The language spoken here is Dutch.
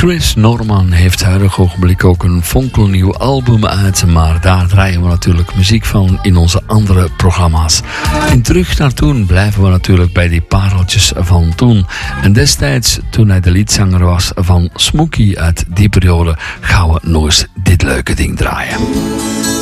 Chris Norman heeft huidig ogenblik ook een fonkelnieuw album uit, maar daar draaien we natuurlijk muziek van in onze andere programma's. En terug naar toen blijven we natuurlijk bij die pareltjes van toen. En destijds, toen hij de liedzanger was van Smokey uit die periode, gaan we nog eens dit leuke ding draaien.